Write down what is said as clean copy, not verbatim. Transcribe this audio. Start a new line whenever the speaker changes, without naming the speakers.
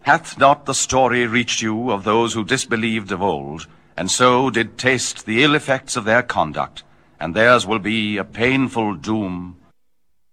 Hath not the story reached you of those who disbelieved of old, and so did taste the ill effects of their conduct, and theirs will be a painful doom?